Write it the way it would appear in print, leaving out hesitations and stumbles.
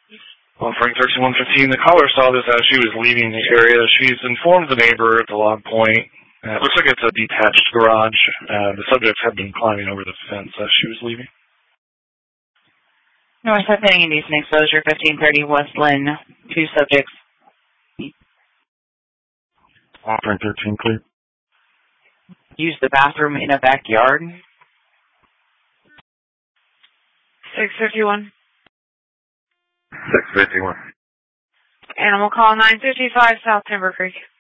Offering 13-115, the caller saw this as she was leaving the area. She's informed the neighbor at the log point. It looks like it's a detached garage. The subjects had been climbing over the fence as she was leaving. North Heading Indecent Exposure, 1530 West Lynn. 2 subjects. Offering 13, clear. Use the bathroom in a backyard. 651. 651. Animal call 955 South Timber Creek.